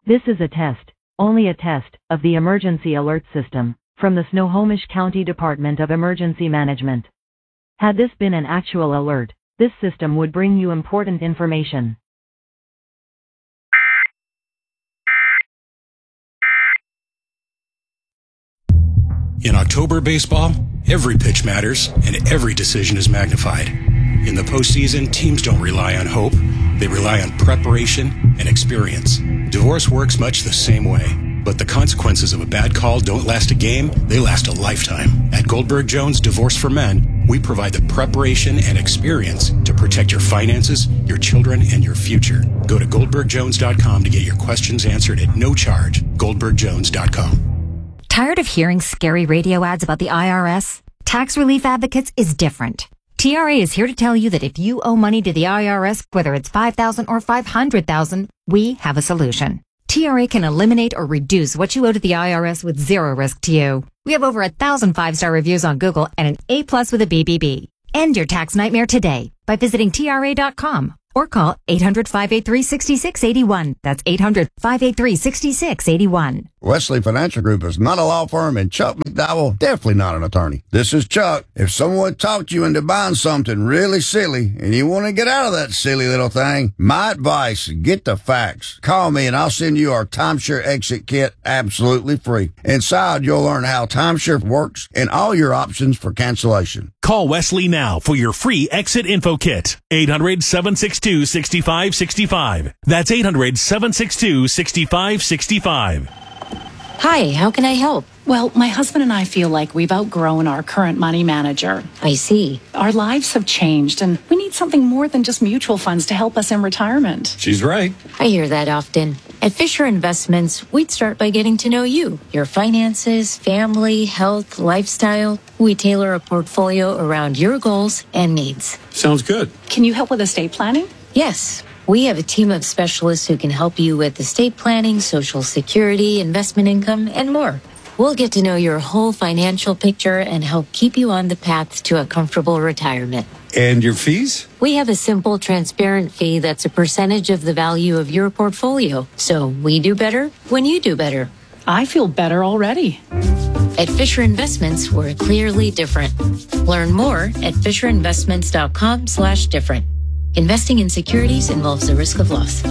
This is a test, only a test, of the emergency alert system from the Snohomish County Department of Emergency Management. Had this been an actual alert, this system would bring you important information. In October baseball, every pitch matters and every decision is magnified. In the postseason, teams don't rely on hope. They rely on preparation and experience. Divorce works much the same way. But the consequences of a bad call don't last a game, they last a lifetime. At Goldberg Jones Divorce for Men, we provide the preparation and experience to protect your finances, your children, and your future. Go to GoldbergJones.com to get your questions answered at no charge. GoldbergJones.com. Tired of hearing scary radio ads about the IRS? Tax Relief Advocates is different. TRA is here to tell you that if you owe money to the IRS, whether it's $5,000 or $500,000, we have a solution. TRA can eliminate or reduce what you owe to the IRS with zero risk to you. We have over 1,000 5-star reviews on Google and an A+ with a BBB. End your tax nightmare today by visiting TRA.com or call 800-583-6681. That's 800-583-6681. Wesley Financial Group is not a law firm, and Chuck McDowell definitely not an attorney. This is Chuck. If someone talked you into buying something really silly and you want to get out of that silly little thing, my advice, get the facts. Call me and I'll send you our timeshare exit kit absolutely free. Inside, you'll learn how timeshare works and all your options for cancellation. Call Wesley now for your free exit info kit. 800-762-6565. That's 800-762-6565. Hi, how can I help? Well, my husband and I feel like we've outgrown our current money manager. I see. Our lives have changed, and we need something more than just mutual funds to help us in retirement. She's right. I hear that often. At Fisher Investments, we'd start by getting to know you, your finances, family, health, lifestyle. We tailor a portfolio around your goals and needs. Sounds good. Can you help with estate planning? Yes. We have a team of specialists who can help you with estate planning, Social Security, investment income, and more. We'll get to know your whole financial picture and help keep you on the path to a comfortable retirement. And your fees? We have a simple, transparent fee that's a percentage of the value of your portfolio. So we do better when you do better. I feel better already. At Fisher Investments, we're clearly different. Learn more at FisherInvestments.com/different. Investing in securities involves the risk of loss.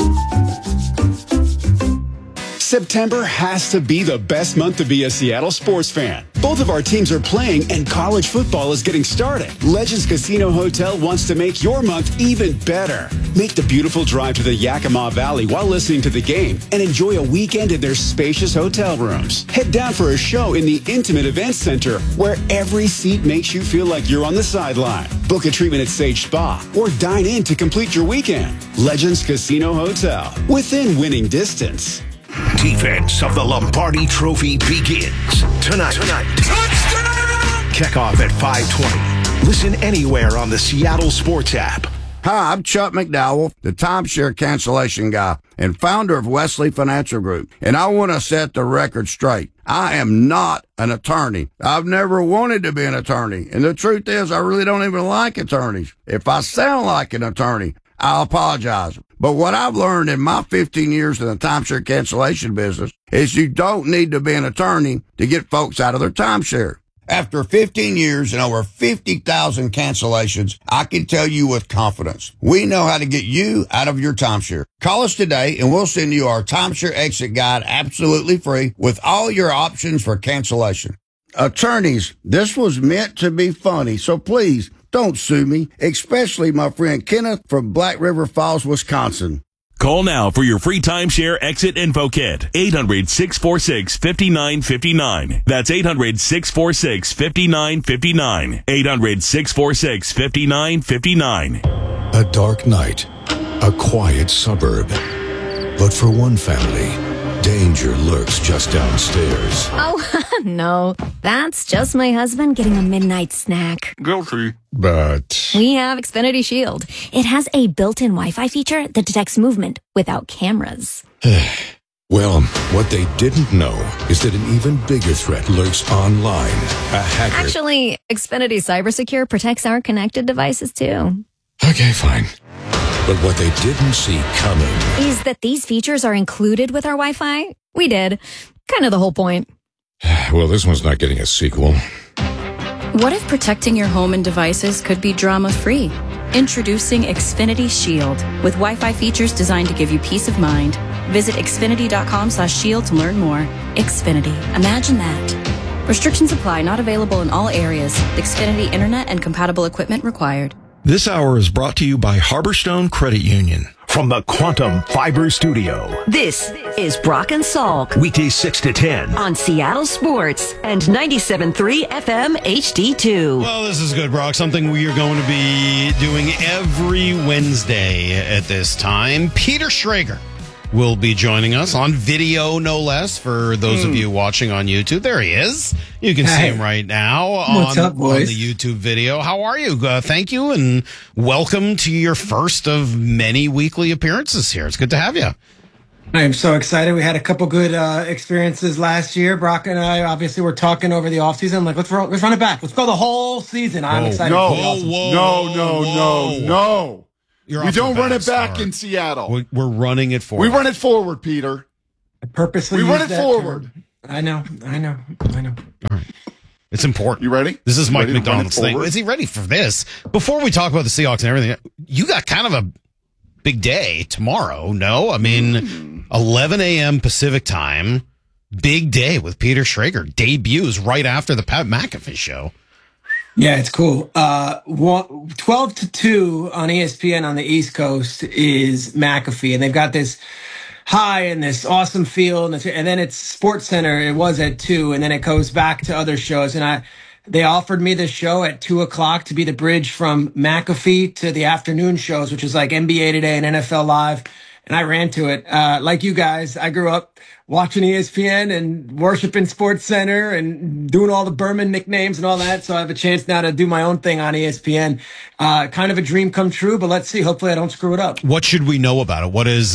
September has to be the best month to be a Seattle sports fan. Both of our teams are playing and college football is getting started. Legends Casino Hotel wants to make your month even better. Make the beautiful drive to the Yakima Valley while listening to the game and enjoy a weekend in their spacious hotel rooms. Head down for a show in the intimate event center where every seat makes you feel like you're on the sideline. Book a treatment at Sage Spa or dine in to complete your weekend. Legends Casino Hotel, within winning distance. Defense of the Lombardi Trophy begins tonight. Touchdown! Kickoff at 5:20. Listen anywhere on the Seattle Sports app. Hi, I'm Chuck McDowell, the timeshare cancellation guy and founder of Wesley Financial Group. And I want to set the record straight. I am not an attorney. I've never wanted to be an attorney. And the truth is, I really don't even like attorneys. If I sound like an attorney, I'll apologize. But what I've learned in my 15 years in the timeshare cancellation business is you don't need to be an attorney to get folks out of their timeshare. After 15 years and over 50,000 cancellations, I can tell you with confidence, we know how to get you out of your timeshare. Call us today and we'll send you our timeshare exit guide absolutely free with all your options for cancellation. Attorneys, this was meant to be funny, so please don't sue me, especially my friend Kenneth from Black River Falls, Wisconsin. Call now for your free timeshare exit info kit. 800-646-5959. That's 800-646-5959. 800-646-5959. A dark night, a quiet suburb. But for one family, danger lurks just downstairs. Oh, no. That's just my husband getting a midnight snack. Guilty. But We have Xfinity Shield. It has a built-in Wi-Fi feature that detects movement without cameras. well, what they didn't know is that an even bigger threat lurks online. A hacker. Actually, Xfinity CyberSecure protects our connected devices, too. Okay, fine. But what they didn't see coming is that these features are included with our Wi-Fi. We did. Kind of the whole point. Well, this one's not getting a sequel. What if protecting your home and devices could be drama-free? Introducing Xfinity Shield with Wi-Fi features designed to give you peace of mind. Visit xfinity.com/shield to learn more. Xfinity. Imagine that. Restrictions apply. Not available in all areas. Xfinity Internet and compatible equipment required. This hour is brought to you by Harborstone Credit Union. From the Quantum Fiber Studio. This is Brock and Salk. Weekdays 6 to 10. On Seattle Sports and 97.3 FM HD2. Well, this is good, Brock. Something we are going to be doing every Wednesday at this time. Peter Schrager will be joining us on video, no less, for those of you watching on YouTube. There he is. You can see him right now on the YouTube video. How are you? Thank you, and welcome to your first of many weekly appearances here. It's good to have you. I am so excited. We had a couple good experiences last year. Brock and I obviously were talking over the offseason. Like, let's run it back. Let's go the whole season. I'm excited. No. We don't run it back in Seattle. We're running it forward. We run it forward, Peter. I purposely run it forward. I know. All right. It's important. You ready? This is Mike McDonald's thing. Is he ready for this? Before we talk about the Seahawks and everything, you got kind of a big day tomorrow, no? I mean, 11 a.m. Pacific time, big day with Peter Schrager. Debuts right after the Pat McAfee show. Yeah, it's cool. 12 to 2 on ESPN on the East Coast is McAfee, and they've got this high and this awesome field, and then it's Sports Center. It was at 2, and then it goes back to other shows. And they offered me this show at 2:00 to be the bridge from McAfee to the afternoon shows, which is like NBA Today and NFL Live. And I ran to it. Like you guys, I grew up watching ESPN and worshiping Sports Center and doing all the Berman nicknames and all that. So I have a chance now to do my own thing on ESPN. Kind of a dream come true, but let's see. Hopefully I don't screw it up. What should we know about it? What is,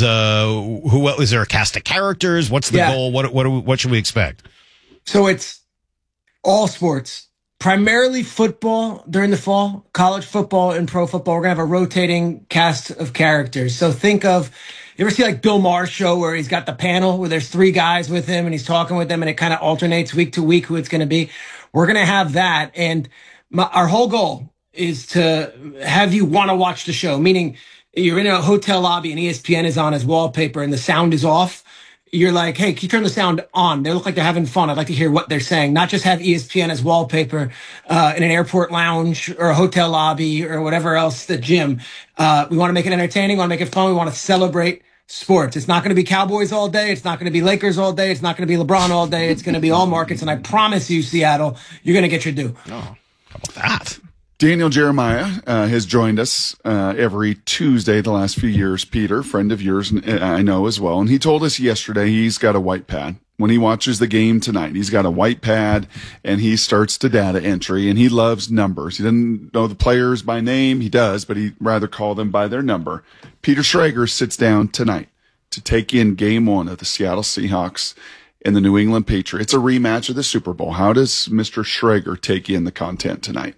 is there a cast of characters? What's the goal? What should we expect? So it's all sports. Primarily football during the fall, college football and pro football. We're going to have a rotating cast of characters. So think of, you ever see like Bill Maher's show where he's got the panel where there's 3 guys with him and he's talking with them and it kind of alternates week to week who it's going to be. We're going to have that. And our whole goal is to have you want to watch the show, meaning you're in a hotel lobby and ESPN is on as wallpaper and the sound is off. You're like, hey, can you turn the sound on? They look like they're having fun. I'd like to hear what they're saying, not just have ESPN as wallpaper in an airport lounge or a hotel lobby or whatever else, the gym. We want to make it entertaining. We want to make it fun. We want to celebrate sports. It's not going to be Cowboys all day. It's not going to be Lakers all day. It's not going to be LeBron all day. It's going to be all markets. And I promise you, Seattle, you're going to get your due. Oh, how about that? Daniel Jeremiah has joined us every Tuesday the last few years. Peter, friend of yours, I know as well. And he told us yesterday he's got a white pad. When he watches the game tonight, he's got a white pad and he starts to data entry and he loves numbers. He doesn't know the players by name. He does, but he'd rather call them by their number. Peter Schrager sits down tonight to take in game 1 of the Seattle Seahawks and the New England Patriots. It's a rematch of the Super Bowl. How does Mr. Schrager take in the content tonight?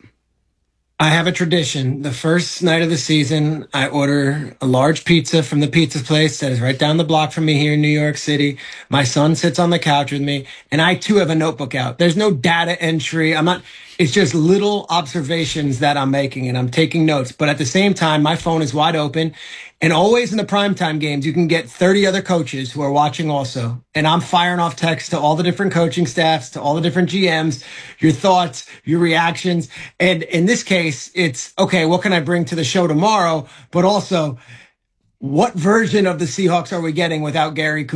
I have a tradition. The first night of the season, I order a large pizza from the pizza place that is right down the block from me here in New York City. My son sits on the couch with me, and I too have a notebook out. There's no data entry. It's just little observations that I'm making, and I'm taking notes. But at the same time, my phone is wide open. And always in the primetime games, you can get 30 other coaches who are watching also. And I'm firing off texts to all the different coaching staffs, to all the different GMs, your thoughts, your reactions. And in this case, it's, okay, what can I bring to the show tomorrow? But also, what version of the Seahawks are we getting without Clint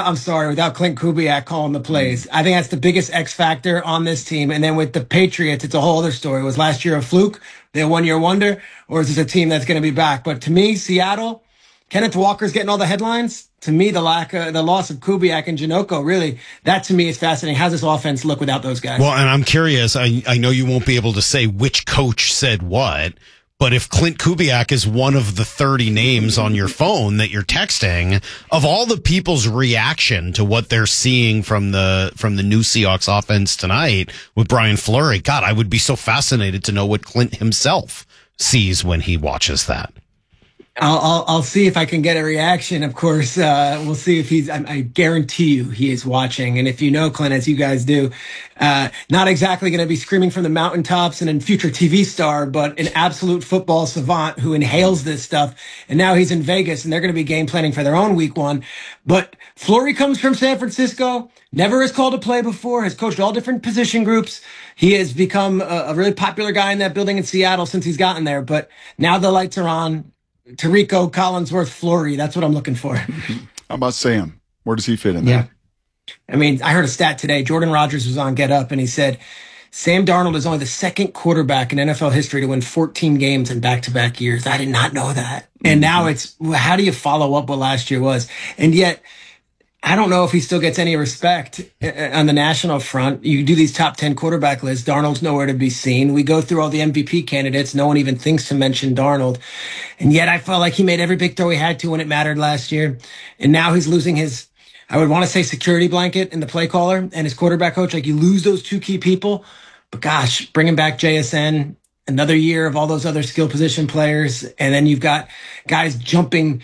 Kubiak calling the plays? I think that's the biggest X factor on this team. And then with the Patriots, it's a whole other story. Was last year a fluke? They're a one-year wonder? Or is this a team that's going to be back? But to me, Seattle, Kenneth Walker's getting all the headlines. To me, the loss of Kubiak and Janocko, really, that to me is fascinating. How's this offense look without those guys? Well, and I'm curious. I know you won't be able to say which coach said what, but if Clint Kubiak is one of the 30 names on your phone that you're texting, of all the people's reaction to what they're seeing from the new Seahawks offense tonight with Brian Fleury, God, I would be so fascinated to know what Clint himself sees when he watches that. I'll see if I can get a reaction. Of course, we'll see if I guarantee you he is watching. And if you know Clint, as you guys do, not exactly going to be screaming from the mountaintops and a future TV star, but an absolute football savant who inhales this stuff. And now he's in Vegas and they're going to be game planning for their own week one. But Flory comes from San Francisco, never has called a play before, has coached all different position groups. He has become a really popular guy in that building in Seattle since he's gotten there. But now the lights are on. Tirico, Collinsworth, Flory. That's what I'm looking for. How about Sam? Where does he fit in there? Yeah. I mean, I heard a stat today. Jordan Rodgers was on Get Up, and he said Sam Darnold is only the second quarterback in NFL history to win 14 games in back-to-back years. I did not know that. And now it's, how do you follow up what last year was? And yet, I don't know if he still gets any respect on the national front. You do these top 10 quarterback lists. Darnold's nowhere to be seen. We go through all the MVP candidates. No one even thinks to mention Darnold. And yet I felt like he made every big throw he had to when it mattered last year. And now he's losing his, I would want to say, security blanket in the play caller and his quarterback coach. Like, you lose those two key people. But gosh, bringing back JSN, another year of all those other skill position players. And then you've got guys jumping,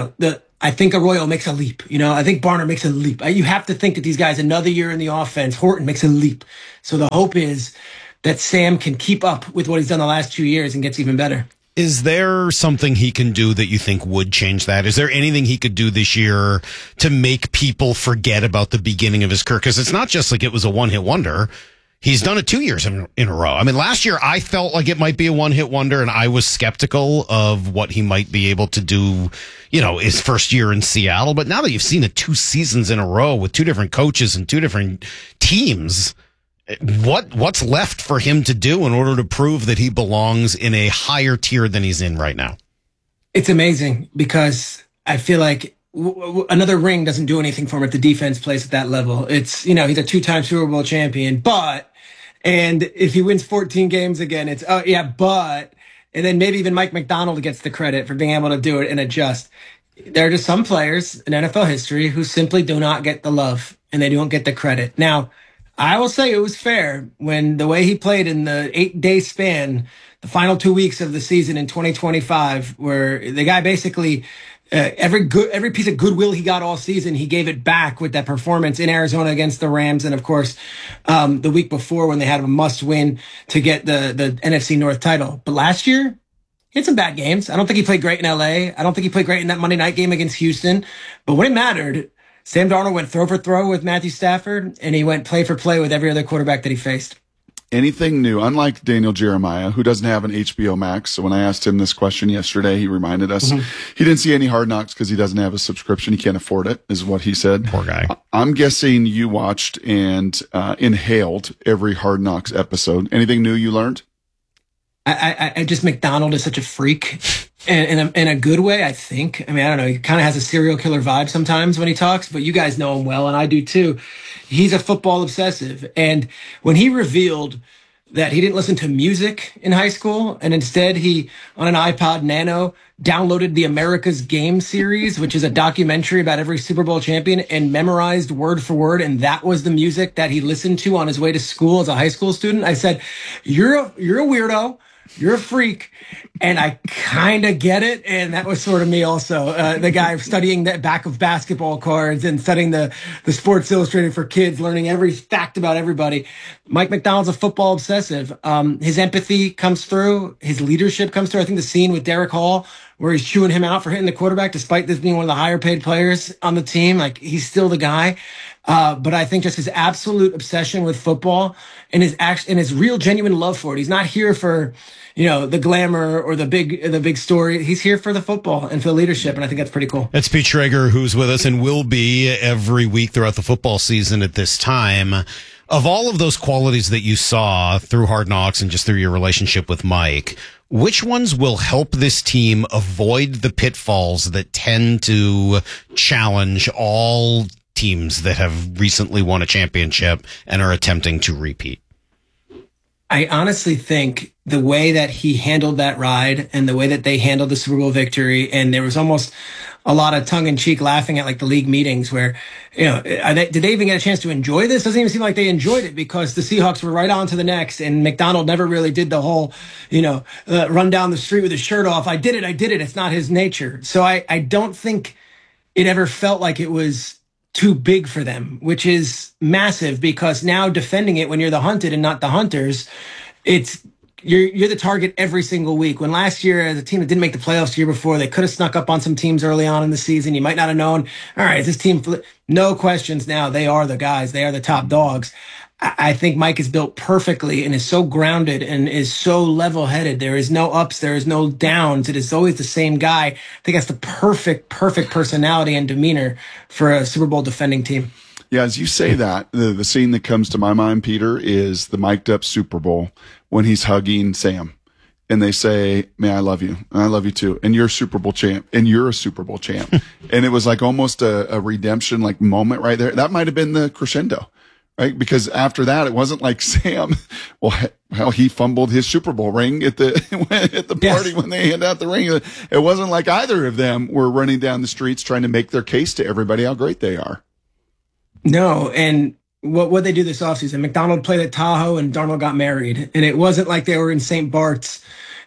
I think Arroyo makes a leap. I think Barner makes a leap. You have to think that these guys, another year in the offense, Horton makes a leap. So the hope is that Sam can keep up with what he's done the last 2 years and gets even better. Is there something he can do that you think would change that? Is there anything he could do this year to make people forget about the beginning of his career? Because it's not just like it was a one-hit wonder. He's done it 2 years in a row. I mean, last year I felt like it might be a one-hit wonder, and I was skeptical of what he might be able to do, his first year in Seattle. But now that you've seen it 2 seasons in a row with 2 different coaches and 2 different teams, what's left for him to do in order to prove that he belongs in a higher tier than he's in right now? It's amazing because I feel like another ring doesn't do anything for him if the defense plays at that level. It's, he's a 2-time Super Bowl champion, and if he wins 14 games again, it's, and then maybe even Mike McDonald gets the credit for being able to do it and adjust. There are just some players in NFL history who simply do not get the love and they don't get the credit. Now, I will say it was fair when the way he played in the 8-day span, the final 2 weeks of the season in 2025, where the guy basically, every piece of goodwill he got all season, he gave it back with that performance in Arizona against the Rams. And of course, the week before when they had a must win to get the NFC North title. But last year, he had some bad games. I don't think he played great in LA. I don't think he played great in that Monday night game against Houston. But when it mattered, Sam Darnold went throw for throw with Matthew Stafford, and he went play for play with every other quarterback that he faced. Anything new? Unlike Daniel Jeremiah, who doesn't have an HBO Max. So when I asked him this question yesterday, he reminded us he didn't see any Hard Knocks because he doesn't have a subscription. He can't afford it, is what he said. Poor guy. I'm guessing you watched and inhaled every Hard Knocks episode. Anything new you learned? I just, McDonald is such a freak in a good way, I think. I mean, I don't know. He kind of has a serial killer vibe sometimes when he talks, but you guys know him well, and I do too. He's a football obsessive. And when he revealed that he didn't listen to music in high school, and instead he, on an iPod Nano, downloaded the America's Game series, which is a documentary about every Super Bowl champion, and memorized word for word, and that was the music that he listened to on his way to school as a high school student, I said, you're a weirdo. You're a freak, and I kind of get it, and that was sort of me also. The guy studying the back of basketball cards and studying the Sports Illustrated for kids, learning every fact about everybody. Mike McDonald's a football obsessive. His empathy comes through. His leadership comes through. I think the scene with Derek Hall where he's chewing him out for hitting the quarterback, despite this being one of the higher paid players on the team, like, he's still the guy. But I think just his absolute obsession with football and his real genuine love for it. He's not here for, the glamour or the big story. He's here for the football and for the leadership. And I think that's pretty cool. That's Pete Schrager, who's with us and will be every week throughout the football season at this time. Of all of those qualities that you saw through Hard Knocks and just through your relationship with Mike, which ones will help this team avoid the pitfalls that tend to challenge all teams that have recently won a championship and are attempting to repeat? I honestly think the way that he handled that ride and the way that they handled the Super Bowl victory, and there was almost a lot of tongue-in-cheek laughing at like the league meetings where, did they even get a chance to enjoy this? Doesn't even seem like they enjoyed it because the Seahawks were right on to the next, and McDonald never really did the whole, run down the street with his shirt off. I did it. It's not his nature. So I don't think it ever felt like it was too big for them, which is massive because now defending it when you're the hunted and not the hunters, you're the target every single week. When last year, as a team that didn't make the playoffs the year before, they could have snuck up on some teams early on in the season. You might not have known, all right, this team, no questions now. They are the guys. They are the top dogs. I think Mike is built perfectly and is so grounded and is so level-headed. There is no ups. There is no downs. It is always the same guy. I think that's the perfect personality and demeanor for a Super Bowl defending team. Yeah, as you say that, the scene that comes to my mind, Peter, is the mic'd up Super Bowl when he's hugging Sam. And they say, "Man, I love you. And I love you too. And you're a Super Bowl champ. And you're a Super Bowl champ." And it was like almost a redemption like moment right there. That might have been the crescendo, right? Because after that, it wasn't like Sam, well, he fumbled his Super Bowl ring at the party when they handed out the ring. It wasn't like either of them were running down the streets trying to make their case to everybody how great they are. No, and what they do this offseason, McDonald played at Tahoe and Darnold got married. And it wasn't like they were in St. Bart's,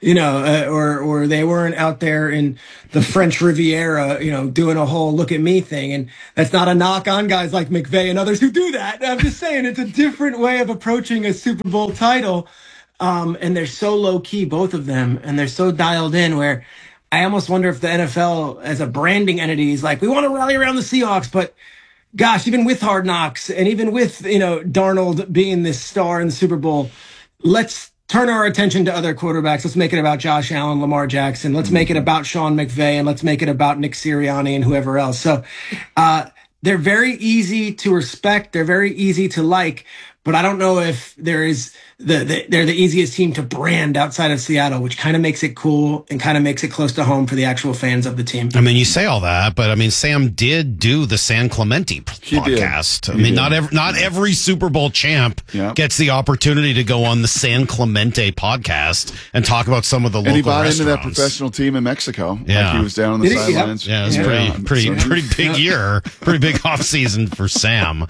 or they weren't out there in the French Riviera, doing a whole look at me thing. And that's not a knock on guys like McVay and others who do that. I'm just saying it's a different way of approaching a Super Bowl title. And they're so low key, both of them, and they're so dialed in where I almost wonder if the NFL as a branding entity is like, we want to rally around the Seahawks, but gosh, even with Hard Knocks and even with, Darnold being this star in the Super Bowl, let's turn our attention to other quarterbacks. Let's make it about Josh Allen, Lamar Jackson. Let's make it about Sean McVay, and let's make it about Nick Sirianni and whoever else. So they're very easy to respect. They're very easy to like. But I don't know if they're the easiest team to brand outside of Seattle, which kind of makes it cool and kind of makes it close to home for the actual fans of the team. I mean, you say all that, but I mean, Sam did do the San Clemente podcast. Not every Super Bowl champ gets the opportunity to go on the San Clemente podcast and talk about some of the local restaurants. And he bought into that professional team in Mexico. Yeah. Like he was down on the sidelines. Yeah, it was pretty big year, pretty big offseason for Sam.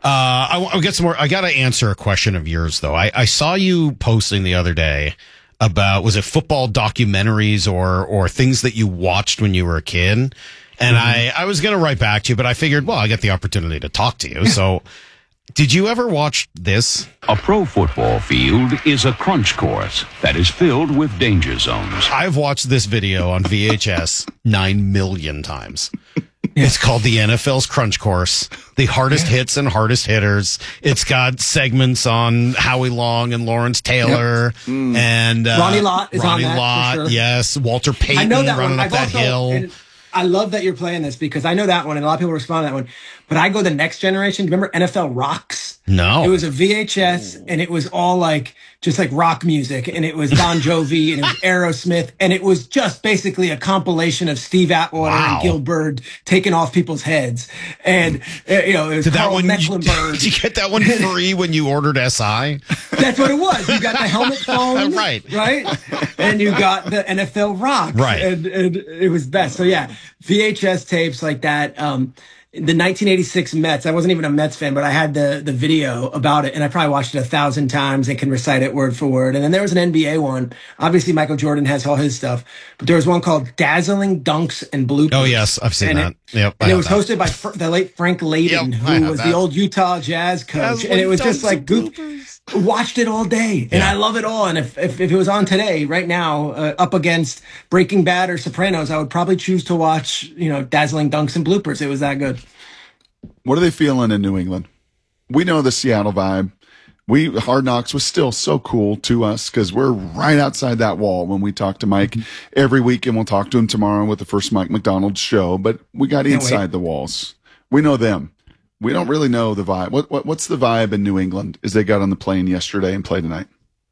I'll get some more. I got to answer a question of yours, though. I saw you posting the other day about, was it football documentaries or things that you watched when you were a kid? And I was going to write back to you, but I figured, well, I get the opportunity to talk to you. So did you ever watch this? A pro football field is a crunch course that is filled with danger zones. I've watched this video on VHS 9 million times. It's called the NFL's Crunch Course, the hardest hits and hardest hitters. It's got segments on Howie Long and Lawrence Taylor and Ronnie Lott is on that, for sure. Yes, Walter Payton running up that hill. I love that you're playing this because I know that one, and a lot of people respond to that one. But I go the next generation. Do you remember NFL Rocks? No. It was a VHS, and it was all just like rock music, and it was Bon Jovi, and it was Aerosmith, and it was just basically a compilation of Steve Atwater and Gil Bird taking off people's heads. And, it was Carl Mecklenburg. Did you get that one free when you ordered SI? That's what it was. You got the helmet phone. Right. And you got the NFL Rocks. Right. And it was best. So, yeah, VHS tapes like that. The 1986 Mets, I wasn't even a Mets fan, but I had the video about it, and I probably watched it 1,000 times and can recite it word for word. And then there was an NBA one. Obviously, Michael Jordan has all his stuff, but there was one called Dazzling Dunks and Bloopers. Oh, yes, I've seen that. Yep, and it was hosted by the late Frank Layden, who was the old Utah Jazz coach. And it was just like watched it all day, and I love it all. And if it was on today, right now, up against Breaking Bad or Sopranos, I would probably choose to watch, Dazzling Dunks and Bloopers. It was that good. What are they feeling in New England? We know the Seattle vibe. Hard Knocks was still so cool to us because we're right outside that wall when we talk to Mike every week, and we'll talk to him tomorrow with the first Mike McDonald show. But we got inside the walls. We know them. We don't really know the vibe. What's the vibe in New England as they got on the plane yesterday and play tonight?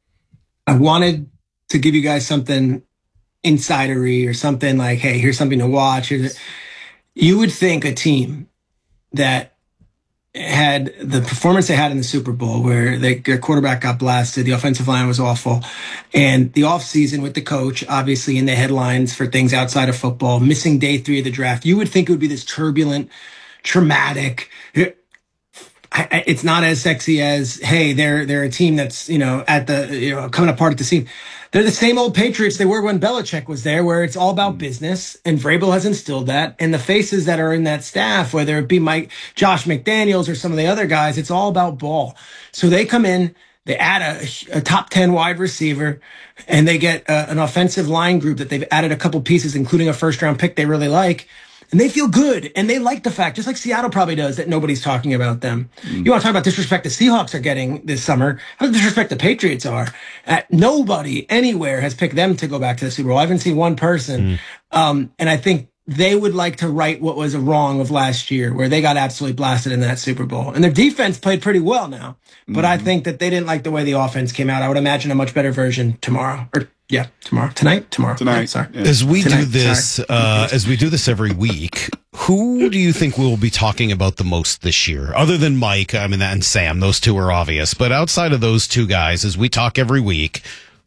I wanted to give you guys something insidery or something like, hey, here's something to watch. You would think a team that had the performance they had in the Super Bowl where their quarterback got blasted, the offensive line was awful, and the offseason with the coach, obviously in the headlines for things outside of football, missing day 3 of the draft, you would think it would be this turbulent, traumatic. It's not as sexy as, hey, they're a team that's, at the, coming apart at the seam. They're the same old Patriots they were when Belichick was there, where it's all about business, and Vrabel has instilled that. And the faces that are in that staff, whether it be Josh McDaniels or some of the other guys, it's all about ball. So they come in, they add a top 10 wide receiver, and they get an offensive line group that they've added a couple pieces, including a first-round pick they really like. And they feel good, and they like the fact, just like Seattle probably does, that nobody's talking about them. You want to talk about disrespect the Seahawks are getting this summer? How disrespect the Patriots are? Nobody anywhere has picked them to go back to the Super Bowl. I haven't seen one person. And I think they would like to right what was a wrong of last year, where they got absolutely blasted in that Super Bowl. And their defense played pretty well now. But I think that they didn't like the way the offense came out. I would imagine a much better version tomorrow. Tomorrow. Tonight. Yeah, sorry. As we do this every week, who do you think we'll be talking about the most this year? Other than Mike, and Sam, those two are obvious. But outside of those two guys, as we talk every week,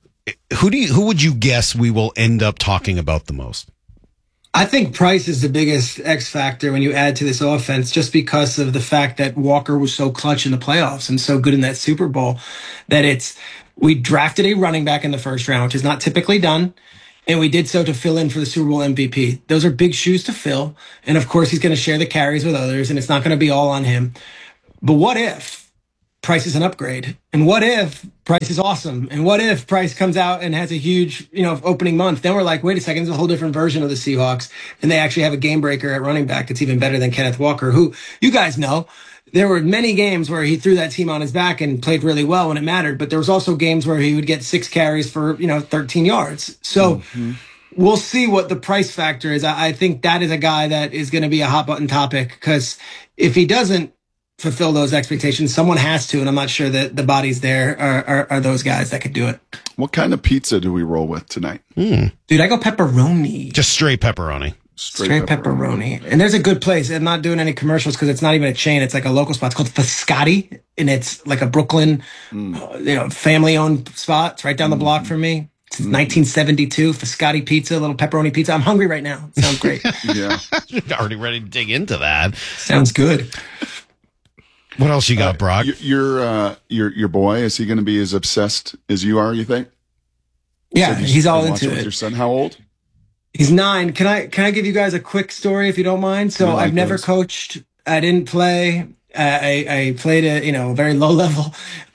who would you guess we will end up talking about the most? I think Price is the biggest X factor when you add to this offense, just because of the fact that Walker was so clutch in the playoffs and so good in that Super Bowl, that we drafted a running back in the first round, which is not typically done, and we did so to fill in for the Super Bowl MVP. Those are big shoes to fill, and of course he's going to share the carries with others, and it's not going to be all on him. But what if Price is an upgrade? And what if Price is awesome? And what if Price comes out and has a huge, opening month? Then we're like, wait a second, there's a whole different version of the Seahawks, and they actually have a game breaker at running back that's even better than Kenneth Walker, who you guys know. There were many games where he threw that team on his back and played really well when it mattered, but there was also games where he would get 6 carries for, 13 yards. So we'll see what the Price factor is. I think that is a guy that is going to be a hot button topic, because if he doesn't fulfill those expectations, someone has to, and I'm not sure that the bodies there are those guys that could do it. What kind of pizza do we roll with tonight? Dude, I go pepperoni. Just straight pepperoni. Straight pepperoni. And there's a good place. I'm not doing any commercials because it's not even a chain. It's like a local spot. It's called Fiscotti, and it's like a Brooklyn, family-owned spot. It's right down the block from me. It's 1972. Fiscotti pizza, a little pepperoni pizza. I'm hungry right now. It sounds great. Yeah, already ready to dig into that. Sounds good. What else you got, Brock? Your boy, is he going to be as obsessed as you are? You think? Yeah, he's all into it. With your son, how old? He's 9. Can I give you guys a quick story if you don't mind? So I've never coached. I didn't play. I played at a very low level.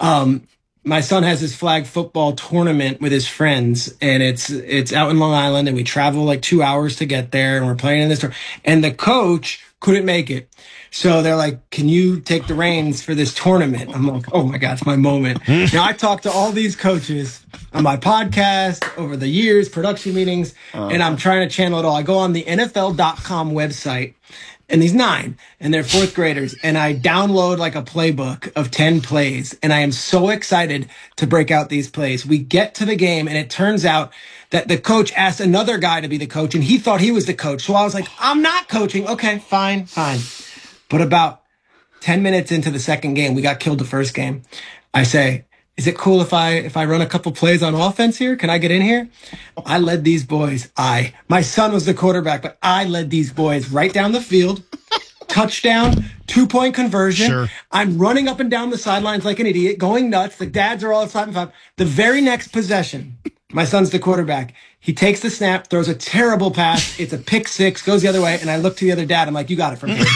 My son has this flag football tournament with his friends, and it's out in Long Island, and we travel like 2 hours to get there, and we're playing in this tournament. And the coach couldn't make it. So they're like, can you take the reins for this tournament? I'm like, oh my God, it's my moment. Now, I talked to all these coaches on my podcast over the years, production meetings, and I'm trying to channel it all. I go on the NFL.com website, and he's 9, and they're 4th graders, and I download like a playbook of 10 plays, and I am so excited to break out these plays. We get to the game, and it turns out that the coach asked another guy to be the coach, and he thought he was the coach. So I was like, I'm not coaching. Okay, fine. But about 10 minutes into the second game, we got killed the first game. I say, is it cool if I run a couple plays on offense here? Can I get in here? I led these boys. My son was the quarterback, but I led these boys right down the field. Touchdown, 2-point conversion. Sure. I'm running up and down the sidelines like an idiot, going nuts. The dads are all 5-5. The very next possession, my son's the quarterback. He takes the snap, throws a terrible pass. It's a pick 6, goes the other way, and I look to the other dad. I'm like, you got it from here.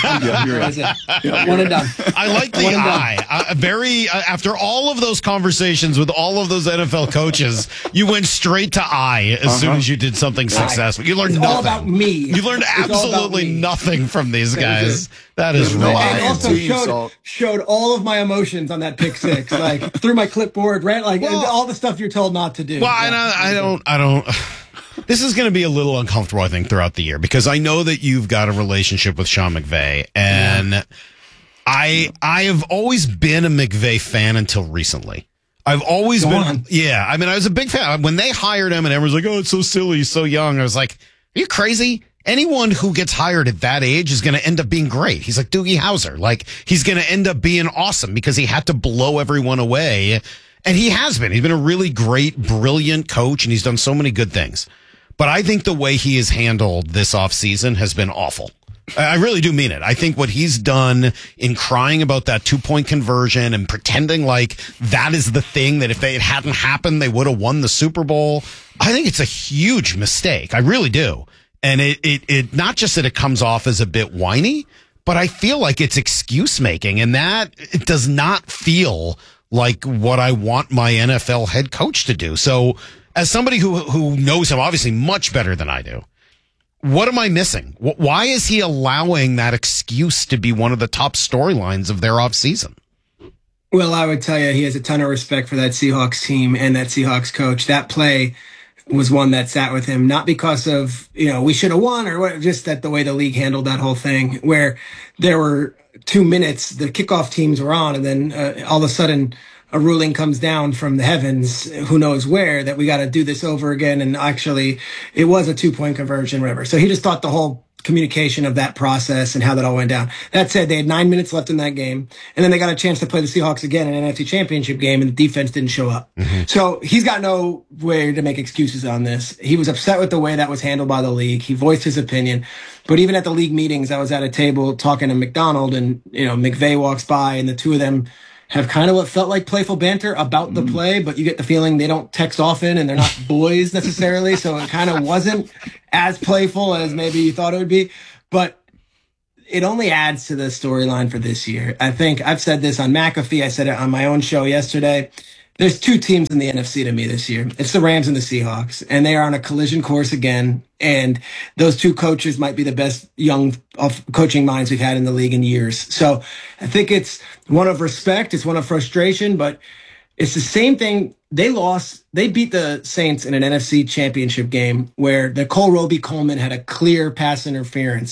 One and done. I like the eye. After all of those conversations with all of those NFL coaches, you went straight to eye as soon as you did something successful. You learned nothing. All about me. You learned absolutely nothing from these guys. That is right. And also showed all of my emotions on that pick 6, like through my clipboard, right? Like all the stuff you're told not to do. Well, I don't. This is going to be a little uncomfortable, I think, throughout the year, because I know that you've got a relationship with Sean McVay, and I have always been a McVay fan until recently. I've always been. Yeah, I was a big fan when they hired him, and everyone's like, "Oh, it's so silly, he's so young." I was like, "Are you crazy?" anyone who gets hired at that age is going to end up being great. He's like Doogie Howser. Like, he's going to end up being awesome because he had to blow everyone away. And he has been. He's been a really great, brilliant coach, and he's done so many good things. But I think the way he has handled this offseason has been awful. I really do mean it. I think what he's done in crying about that 2-point conversion and pretending like that is the thing, that if it hadn't happened, they would have won the Super Bowl. I think it's a huge mistake. I really do. And it not just that it comes off as a bit whiny, but I feel like it's excuse making, and that it does not feel like what I want my NFL head coach to do. So as somebody who knows him obviously much better than I do, what am I missing? Why is he allowing that excuse to be one of the top storylines of their offseason? Well, I would tell you, he has a ton of respect for that Seahawks team and that Seahawks coach. That play was one that sat with him, not because of, we should have won or what, just that the way the league handled that whole thing, where there were 2 minutes, the kickoff teams were on, and then all of a sudden a ruling comes down from the heavens, who knows where, that we got to do this over again. And actually it was a 2-point conversion, whatever. So he just thought the whole communication of that process and how that all went down. That said, they had 9 minutes left in that game, and then they got a chance to play the Seahawks again in an NFC Championship game, and the defense didn't show up. Mm-hmm. So he's got no way to make excuses on this. He was upset with the way that was handled by the league. He voiced his opinion. But even at the league meetings, I was at a table talking to McDonald, and McVay walks by, and the two of them have kind of what felt like playful banter about the play, but you get the feeling they don't text often and they're not boys necessarily. So it kind of wasn't as playful as maybe you thought it would be, but it only adds to the storyline for this year. I think I've said this on McAfee. I said it on my own show yesterday. There's 2 teams in the NFC to me this year. It's the Rams and the Seahawks, and they are on a collision course again. And those 2 coaches might be the best young coaching minds we've had in the league in years. So I think it's one of respect. It's one of frustration, but it's the same thing. They beat the Saints in an NFC Championship game where Nicole Roby-Coleman had a clear pass interference.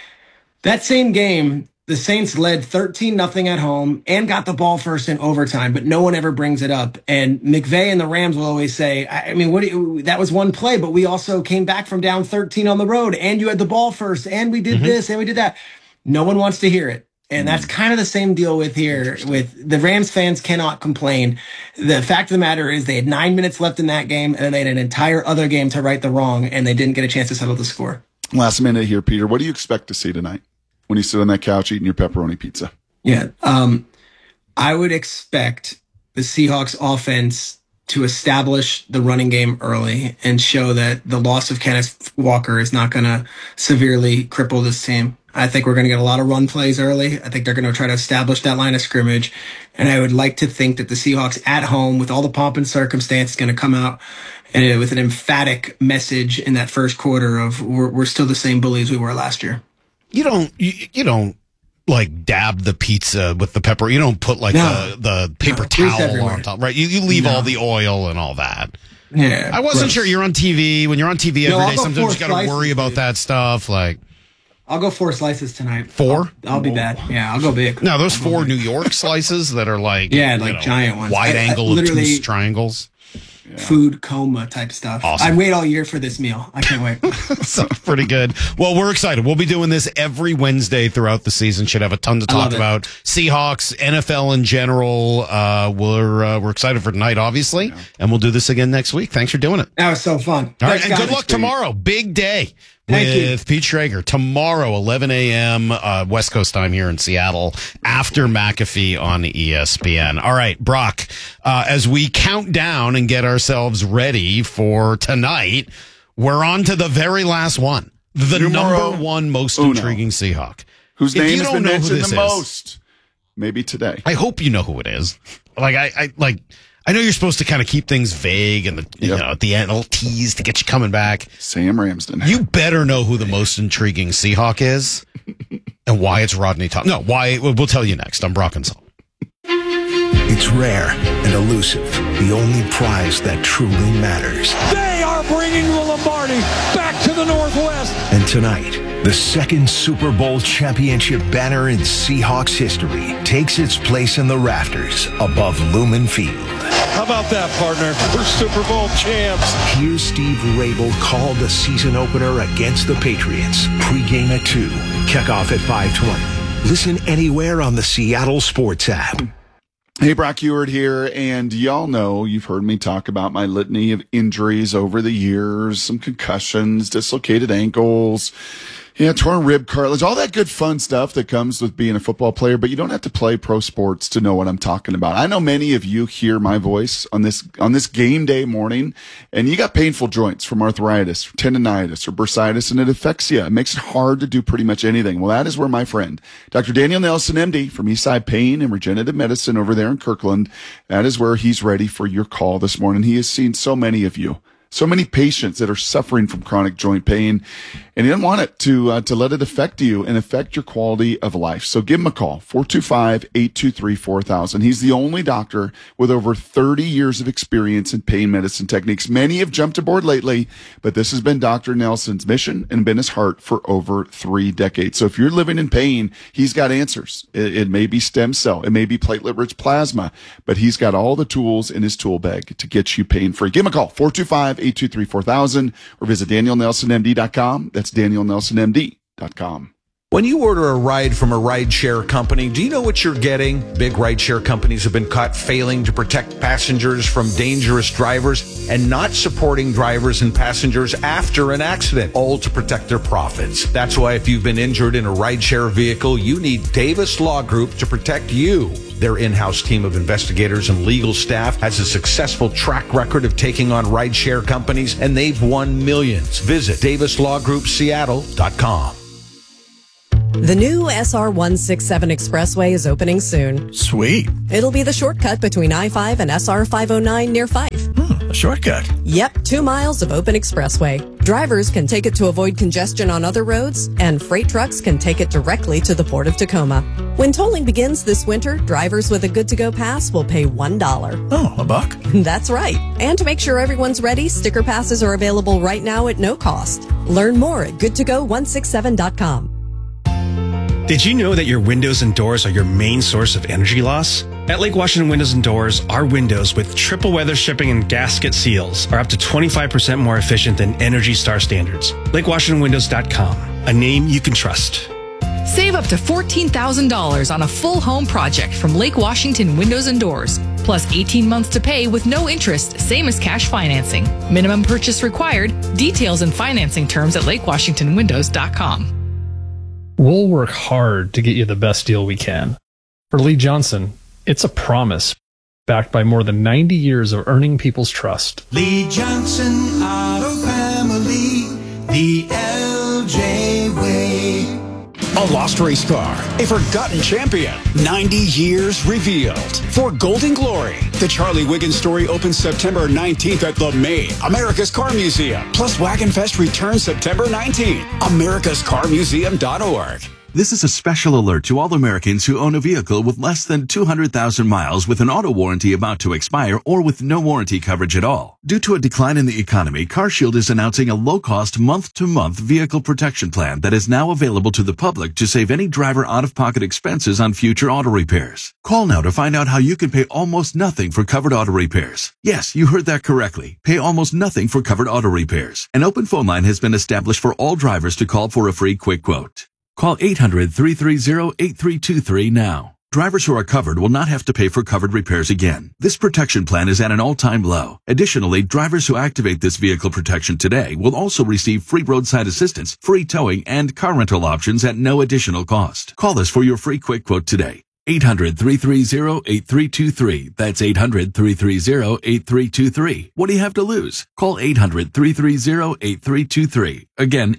That same game, the Saints led 13-0 at home and got the ball first in overtime, but no one ever brings it up. And McVay and the Rams will always say, that was one play, but we also came back from down 13 on the road, and you had the ball first, and we did this, and we did that. No one wants to hear it. And that's kind of the same deal with here. With the Rams fans cannot complain. The fact of the matter is they had 9 minutes left in that game, and then they had an entire other game to right the wrong, and they didn't get a chance to settle the score. Last minute here, Peter. What do you expect to see tonight when you sit on that couch eating your pepperoni pizza? Yeah. I would expect the Seahawks offense to establish the running game early and show that the loss of Kenneth Walker is not going to severely cripple this team. I think we're going to get a lot of run plays early. I think they're going to try to establish that line of scrimmage. And I would like to think that the Seahawks at home, with all the pomp and circumstance, is going to come out with an emphatic message in that first quarter of we're still the same bullies we were last year. You don't like dab the pizza with the pepper. You don't put the paper towel on top, right? You leave all the oil and all that. Yeah. I wasn't sure. You're on TV. When you're on TV every day, sometimes you got to worry about that stuff. Like, I'll go 4 slices tonight. 4? I'll be bad. Yeah, I'll go big. No, those 4 New York slices that are like, giant ones. Wide angle of 2 triangles. Food coma type stuff. Awesome. I wait all year for this meal. I can't wait. Sounds pretty good. Well, we're excited. We'll be doing this every Wednesday throughout the season. Should have a ton to talk about. Seahawks, NFL in general. We're excited for tonight, obviously, and we'll do this again next week. Thanks for doing it. That was so fun. All right, and good luck tomorrow. Big day. With Pete Schrager tomorrow, 11 a.m. West Coast time here in Seattle, after McAfee on ESPN. All right, Brock, as we count down and get ourselves ready for tonight, we're on to the very last one. The number 1 most intriguing Seahawk. Whose name has been mentioned the most. Maybe today. I hope you know who it is. I know you're supposed to kind of keep things vague and at the end, a little tease to get you coming back. Sam Ramsden. You better know who the most intriguing Seahawk is and why it's Rodney Thompson. No, why? We'll tell you next on Brock and Salt. It's rare and elusive, the only prize that truly matters. They are bringing the Lombardi back to the Northwest. And tonight, The second Super Bowl championship banner in Seahawks history takes its place in the rafters above Lumen Field. How about that, partner? We're Super Bowl champs. Here's Steve Rabel call the season opener against the Patriots. Pre-game at 2, kickoff at 5:20. Listen anywhere on the Seattle Sports app. Hey, Brock Ewart here, and y'all know you've heard me talk about my litany of injuries over the years, some concussions, dislocated ankles, torn rib cartilage, all that good fun stuff that comes with being a football player, but you don't have to play pro sports to know what I'm talking about. I know many of you hear my voice on this game day morning, and you got painful joints from arthritis, tendonitis, or bursitis, and it affects you. It makes it hard to do pretty much anything. Well, that is where my friend, Dr. Daniel Nelson, MD, from Eastside Pain and Regenerative Medicine over there in Kirkland, that is where he's ready for your call this morning. He has seen so many of you. So many patients that are suffering from chronic joint pain, and he doesn't want it to let it affect you and affect your quality of life. So give him a call, 425-823-4000. He's the only doctor with over 30 years of experience in pain medicine techniques. Many have jumped aboard lately, but this has been Dr. Nelson's mission and been his heart for over 3 decades. So if you're living in pain, he's got answers. It may be stem cell, it may be platelet-rich plasma, but he's got all the tools in his tool bag to get you pain-free. Give him a call, 425-823-4000, or visit DanielNelsonMD.com. That's DanielNelsonMD.com. When you order a ride from a rideshare company, do you know what you're getting? Big rideshare companies have been caught failing to protect passengers from dangerous drivers and not supporting drivers and passengers after an accident, all to protect their profits. That's why if you've been injured in a rideshare vehicle, you need Davis Law Group to protect you. Their in-house team of investigators and legal staff has a successful track record of taking on rideshare companies, and they've won millions. Visit DavisLawGroupSeattle.com. The new SR 167 Expressway is opening soon. Sweet. It'll be the shortcut between I-5 and SR 509 near Fife. A shortcut? Yep, 2 miles of open expressway. Drivers can take it to avoid congestion on other roads, and freight trucks can take it directly to the Port of Tacoma. When tolling begins this winter, drivers with a good-to-go pass will pay $1. Oh, $1? That's right. And to make sure everyone's ready, sticker passes are available right now at no cost. Learn more at goodtogo167.com. Did you know that your windows and doors are your main source of energy loss? At Lake Washington Windows and Doors, our windows with triple weather stripping and gasket seals are up to 25% more efficient than Energy Star standards. LakeWashingtonWindows.com, a name you can trust. Save up to $14,000 on a full home project from Lake Washington Windows and Doors, plus 18 months to pay with no interest, same as cash financing. Minimum purchase required. Details and financing terms at LakeWashingtonWindows.com. We'll work hard to get you the best deal we can. For Lee Johnson, it's a promise, backed by more than 90 years of earning people's trust. Lee Johnson Auto Family, the LJ way. A lost race car, a forgotten champion, 90 years revealed. For Golden Glory, the Charlie Wiggins story opens September 19th at the May, America's Car Museum. Plus Wagon Fest returns September 19th. AmericasCarMuseum.org. This is a special alert to all Americans who own a vehicle with less than 200,000 miles with an auto warranty about to expire or with no warranty coverage at all. Due to a decline in the economy, CarShield is announcing a low-cost month-to-month vehicle protection plan that is now available to the public to save any driver out-of-pocket expenses on future auto repairs. Call now to find out how you can pay almost nothing for covered auto repairs. Yes, you heard that correctly. Pay almost nothing for covered auto repairs. An open phone line has been established for all drivers to call for a free quick quote. Call 800-330-8323 now. Drivers who are covered will not have to pay for covered repairs again. This protection plan is at an all-time low. Additionally, drivers who activate this vehicle protection today will also receive free roadside assistance, free towing, and car rental options at no additional cost. Call us for your free quick quote today. 800-330-8323. That's 800-330-8323. What do you have to lose? Call 800-330-8323. Again,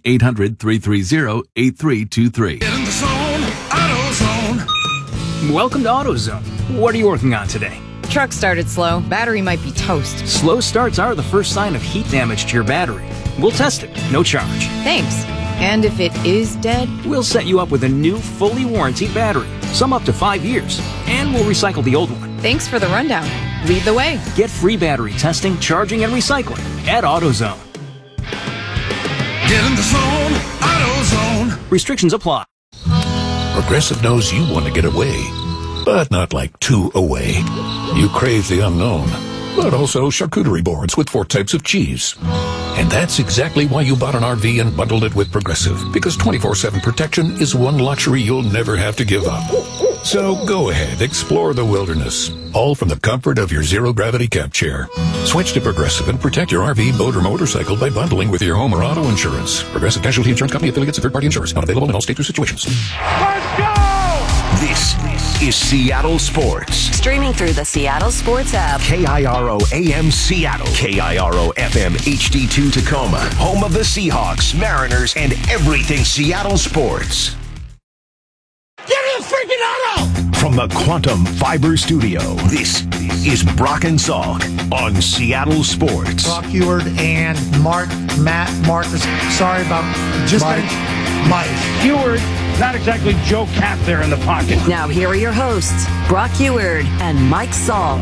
800-330-8323. Get in the zone, AutoZone. Welcome to AutoZone. What are you working on today? Truck started slow. Battery might be toast. Slow starts are the first sign of heat damage to your battery. We'll test it, no charge. Thanks. And if it is dead? We'll set you up with a new, fully warranted battery, some up to 5 years, and we'll recycle the old one. Thanks for the rundown. Lead the way. Get free battery testing, charging, and recycling at AutoZone. Get in the zone, AutoZone. Restrictions apply. Progressive knows you want to get away, but not like too away. You crave the unknown, but also charcuterie boards with 4 types of cheese. And that's exactly why you bought an RV and bundled it with Progressive, because 24/7 protection is one luxury you'll never have to give up. So go ahead, explore the wilderness, all from the comfort of your zero-gravity camp chair. Switch to Progressive and protect your RV, boat, or motorcycle by bundling with your home or auto insurance. Progressive Casualty Insurance Company, affiliates, and third-party insurers. Not available in all states or situations. Let's go! This is Seattle Sports. Streaming through the Seattle Sports app. KIRO AM Seattle. KIRO FM HD2 Tacoma. Home of the Seahawks, Mariners, and everything Seattle sports. Give me a freaking auto! From the Quantum Fiber Studio, this is Brock and Salk on Seattle Sports. Brock Huard and Matt Marcus. Sorry about just Mike. Huard, not exactly Joe Cap there in the pocket. Now here are your hosts, Brock Huard and Mike Salk.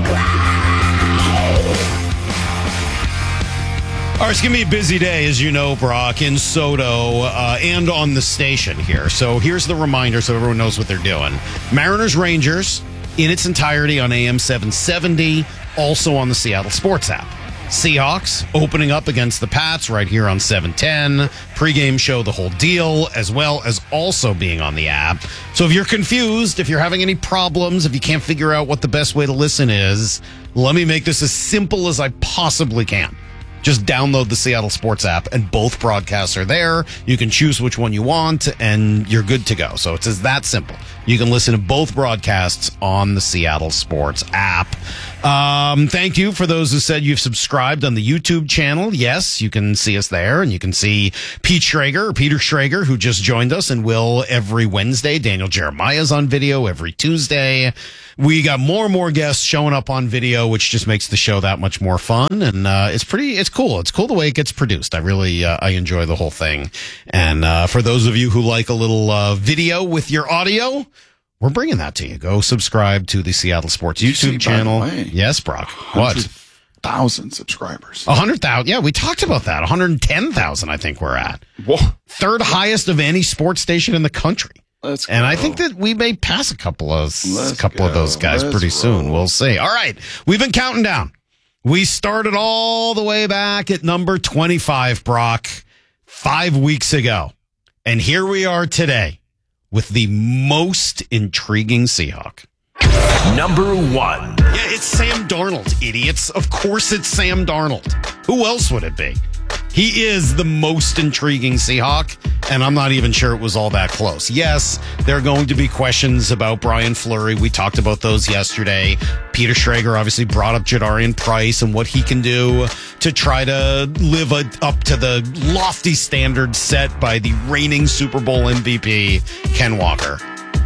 All right, it's going to be a busy day, as you know, Brock, in Soto and on the station here. So here's the reminder so everyone knows what they're doing. Mariners Rangers in its entirety on AM 770, also on the Seattle Sports app. Seahawks opening up against the Pats right here on 710. Pre-game show, the whole deal, as well as also being on the app. So if you're confused, if you're having any problems, if you can't figure out what the best way to listen is, let me make this as simple as I possibly can. Just download the Seattle Sports app, and both broadcasts are there. You can choose which one you want, and you're good to go. So it's that simple. You can listen to both broadcasts on the Seattle Sports app. Thank you for those who said you've subscribed on the YouTube channel. Yes, you can see us there, and you can see Peter Schrager, who just joined us and will every Wednesday. Daniel Jeremiah's on video every Tuesday. We got more and more guests showing up on video, which just makes the show that much more fun. And it's cool. It's cool the way it gets produced. I really I enjoy the whole thing. And for those of you who like a little video with your audio, we're bringing that to you. Go subscribe to the Seattle Sports YouTube channel. Yes, Brock. What? 100,000 subscribers. 100,000. Yeah, we talked about that. 110,000, I think we're at. Whoa. Third highest of any sports station in the country. Let's go. And I think that we may pass a couple of those guys pretty soon. We'll see. All right. We've been counting down. We started all the way back at number 25, Brock, 5 weeks ago. And here we are today with the most intriguing Seahawk. Number 1. Yeah, it's Sam Darnold, idiots. Of course it's Sam Darnold. Who else would it be? He is the most intriguing Seahawk, and I'm not even sure it was all that close. Yes, there are going to be questions about Brian Fleury. We talked about those yesterday. Peter Schrager obviously brought up Jadarian Price and what he can do to try to live up to the lofty standards set by the reigning Super Bowl MVP, Ken Walker.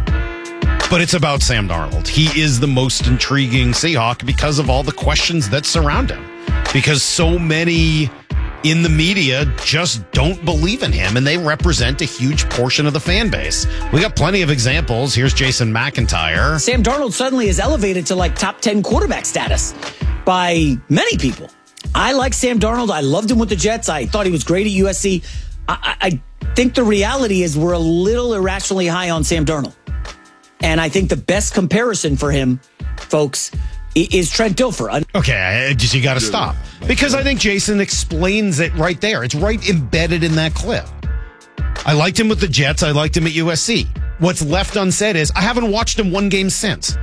But it's about Sam Darnold. He is the most intriguing Seahawk because of all the questions that surround him. Because so many in the media just don't believe in him, and they represent a huge portion of the fan base. We got plenty of examples. Here's Jason McIntyre. Sam Darnold suddenly is elevated to like top 10 quarterback status by many people. I like Sam Darnold. I loved him with the Jets. I thought he was great at USC. I think the reality is we're a little irrationally high on Sam Darnold. And I think the best comparison for him, folks, is Trent Dilfer. Okay, you got to stop. Because I think Jason explains it right there. It's right embedded in that clip. I liked him with the Jets. I liked him at USC. What's left unsaid is I haven't watched him one game since.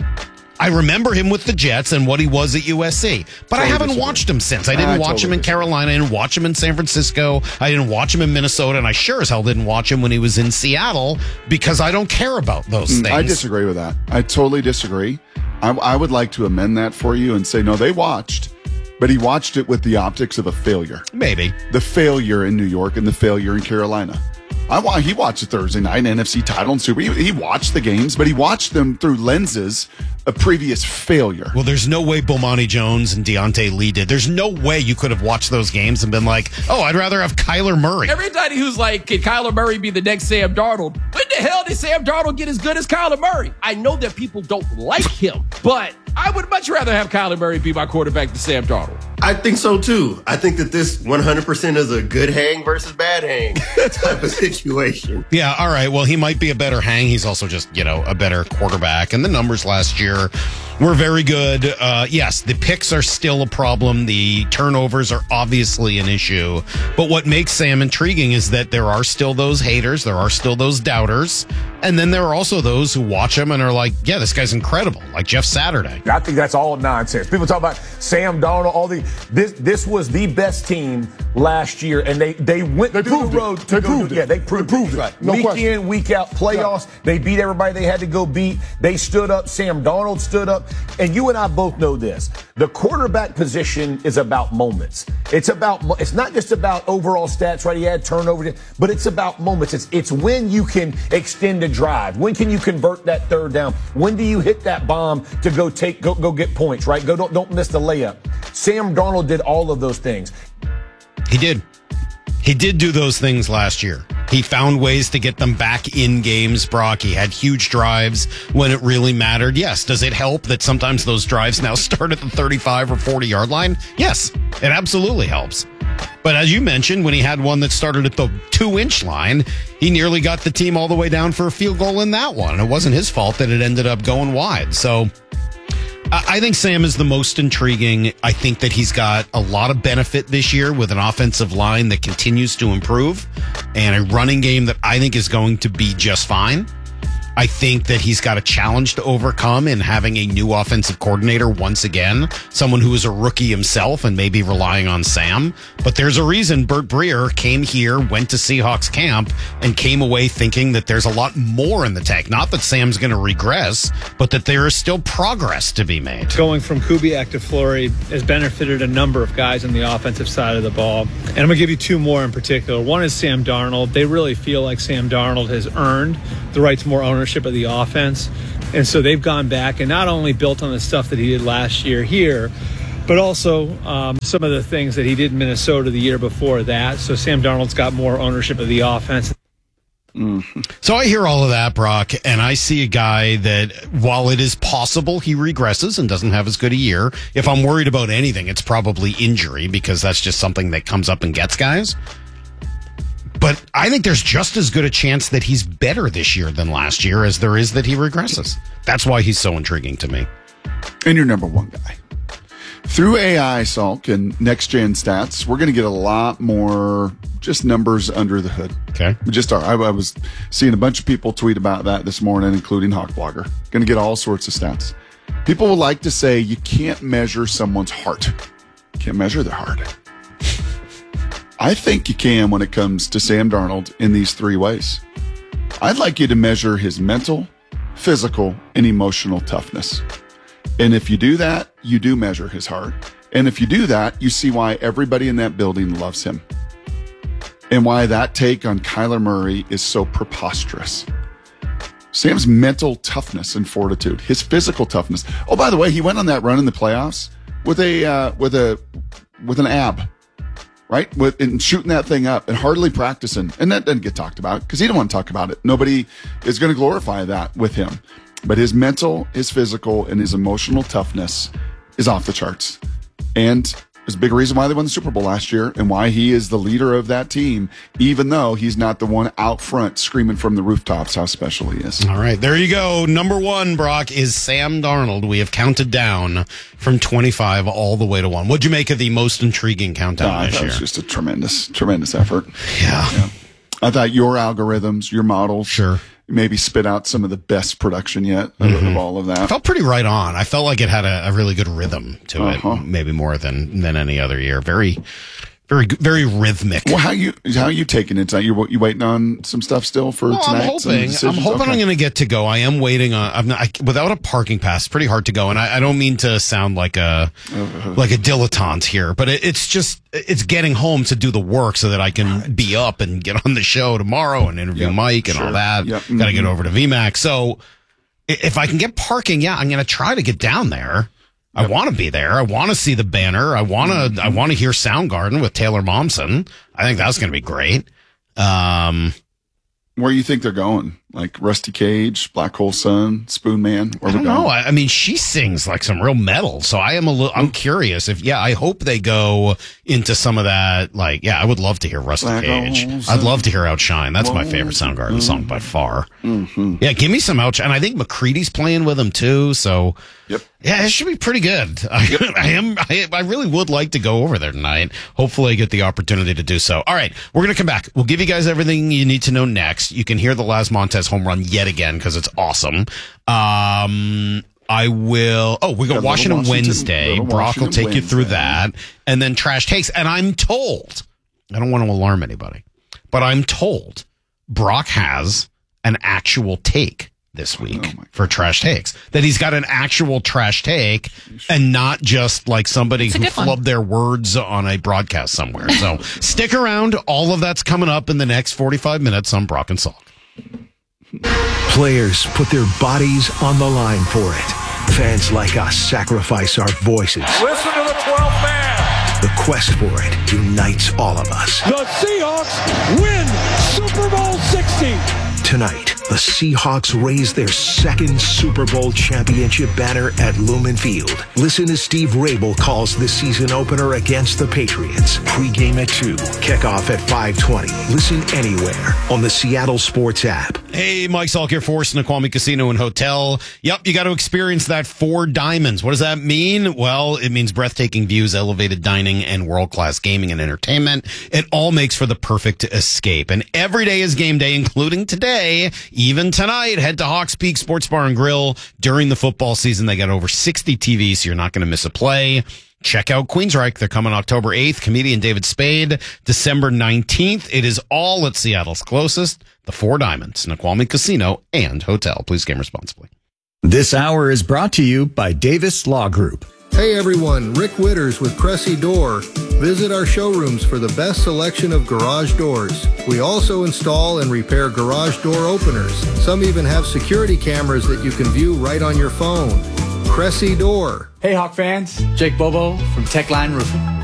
I remember him with the Jets and what he was at USC, but I haven't watched him since. I didn't watch him in Carolina. I didn't watch him in San Francisco. I didn't watch him in Minnesota, and I sure as hell didn't watch him when he was in Seattle because I don't care about those things. I disagree with that. I totally disagree. I would like to amend that for you and say, no, they watched, but he watched it with the optics of a failure. Maybe. The failure in New York and the failure in Carolina. He watched the Thursday night NFC title and Super. He watched the games, but he watched them through lenses of previous failure. Well, there's no way Bomani Jones and Deontay Lee did. There's no way you could have watched those games and been like, oh, I'd rather have Kyler Murray. Everybody who's like, can Kyler Murray be the next Sam Darnold? When the hell did Sam Darnold get as good as Kyler Murray? I know that people don't like him, but I would much rather have Kyler Murray be my quarterback than Sam Darnold. I think so too. I think that this 100% is a good hang versus bad hang type of situation. Yeah, all right. Well, he might be a better hang. He's also just, a better quarterback. And the numbers last year were very good. Yes, the picks are still a problem. The turnovers are obviously an issue. But what makes Sam intriguing is that there are still those haters. There are still those doubters. And then there are also those who watch him and are like, yeah, this guy's incredible, like Jeff Saturday. I think that's all nonsense. People talk about Sam Darnold, this was the best team last year, and they went through the road to go do it. Yeah, they proved it. Right. No week question. In, week out, playoffs, right. They beat everybody they had to go beat. They stood up. Sam Darnold stood up. And you and I both know this. The quarterback position is about moments. It's not just about overall stats, right? He had turnovers, but it's about moments. It's when you can extend a drive. When can you convert that third down? When do you hit that bomb to go get points, right? Don't miss the layup. Sam Darnold did all of those things. He did. He did do those things last year. He found ways to get them back in games, Brock. He had huge drives when it really mattered. Yes. Does it help that sometimes those drives now start at the 35 or 40-yard line? Yes, it absolutely helps. But as you mentioned, when he had one that started at the 2-inch line, he nearly got the team all the way down for a field goal in that one. It wasn't his fault that it ended up going wide. So I think Sam is the most intriguing. I think that he's got a lot of benefit this year with an offensive line that continues to improve and a running game that I think is going to be just fine. I think that he's got a challenge to overcome in having a new offensive coordinator once again, someone who is a rookie himself and maybe relying on Sam. But there's a reason Burt Breer came here, went to Seahawks camp, and came away thinking that there's a lot more in the tank. Not that Sam's going to regress, but that there is still progress to be made. Going from Kubiak to Flory has benefited a number of guys on the offensive side of the ball. And I'm going to give you two more in particular. One is Sam Darnold. They really feel like Sam Darnold has earned the right to more ownership of the offense, and so they've gone back and not only built on the stuff that he did last year here, but also some of the things that he did in Minnesota the year before that. So Sam Darnold's got more ownership of the offense. Mm-hmm. So I hear all of that, Brock, and I see a guy that, while it is possible he regresses and doesn't have as good a year, if I'm worried about anything, it's probably injury, because that's just something that comes up and gets guys. But I think there's just as good a chance that he's better this year than last year as there is that he regresses. That's why he's so intriguing to me. And your number one guy. Through AI, Salk, and next-gen stats, we're going to get a lot more just numbers under the hood. Okay. I was seeing a bunch of people tweet about that this morning, including Hawkblogger. Going to get all sorts of stats. People would like to say you can't measure someone's heart. You can't measure their heart. I think you can when it comes to Sam Darnold in these three ways. I'd like you to measure his mental, physical, and emotional toughness. And if you do that, you do measure his heart. And if you do that, you see why everybody in that building loves him. And why that take on Kyler Murray is so preposterous. Sam's mental toughness and fortitude, his physical toughness. Oh, by the way, he went on that run in the playoffs with an ab. Right? And shooting that thing up and hardly practicing. And that doesn't get talked about because he don't want to talk about it. Nobody is going to glorify that with him. But his mental, his physical, and his emotional toughness is off the charts. And there's a big reason why they won the Super Bowl last year and why he is the leader of that team, even though he's not the one out front screaming from the rooftops how special he is. All right, there you go. Number one, Brock, is Sam Darnold. We have counted down from 25 all the way to 1. What'd you make of the most intriguing countdown this year? It was just a tremendous effort. Yeah. I thought your algorithms, your models, sure, maybe spit out some of the best production yet of all of that. It felt pretty right on. I felt like it had a really good rhythm to it, maybe more than any other year. Very, very, very rhythmic. Well, how you taking it? You waiting on some stuff still for tonight? I'm hoping I'm going to get to go. I am waiting on. Without a parking pass, it's pretty hard to go. And I don't mean to sound like a dilettante here, but it's getting home to do the work so that I can be up and get on the show tomorrow and interview Mike and all that. Got to get over to VMAX. So if I can get parking, I'm going to try to get down there. I want to be there. I want to see the banner. I want to hear Soundgarden with Taylor Momsen. I think that's going to be great. Where do you think they're going? Like Rusty Cage, Black Hole Sun, Spoon Man? I don't know. I mean, she sings like some real metal, so I'm curious if, I hope they go into some of that. Like, I would love to hear Rusty Cage. I'd love to hear Outshine. That's my favorite Soundgarden song by far. Mm-hmm. Yeah, give me some Outshine. I think McCready's playing with them too, so yep. Yeah, it should be pretty good. I really would like to go over there tonight. Hopefully I get the opportunity to do so. All right, we're going to come back. We'll give you guys everything you need to know next. You can hear the Laz Montez home run yet again because it's awesome. I will. Oh, we got Washington Wednesday. Brock will take you through that. And then Trash Takes. And I'm told, I don't want to alarm anybody, but I'm told Brock has an actual take this week for Trash Takes. That he's got an actual trash take and not just like somebody who flubbed their words on a broadcast somewhere. So stick around. All of that's coming up in the next 45 minutes on Brock and Salk. Players put their bodies on the line for it. Fans like us sacrifice our voices. Listen to the 12th man. The quest for it unites all of us. The Seahawks win Super Bowl 60. Tonight, the Seahawks raise their second Super Bowl championship banner at Lumen Field. Listen as Steve Rabel calls the season opener against the Patriots. Pre-game at 2, kickoff at 5:20. Listen anywhere on the Seattle Sports app. Hey, Mike Salk here for Snoqualmie Casino and Hotel. Yep, you got to experience that 4 diamonds. What does that mean? Well, it means breathtaking views, elevated dining, and world-class gaming and entertainment. It all makes for the perfect escape. And every day is game day, including today. Even tonight, head to Hawks Peak Sports Bar and Grill. During the football season, they got over 60 TVs, so you're not going to miss a play. Check out Queensryche. They're coming October 8th. Comedian David Spade, December 19th. It is all at Seattle's closest, the 4 Diamonds, Snoqualmie Casino and Hotel. Please game responsibly. This hour is brought to you by Davis Law Group. Hey everyone, Rick Witters with Cressy Door. Visit our showrooms for the best selection of garage doors. We also install and repair garage door openers. Some even have security cameras that you can view right on your phone. Cressy Door. Hey Hawk fans, Jake Bobo from Techline Roofing.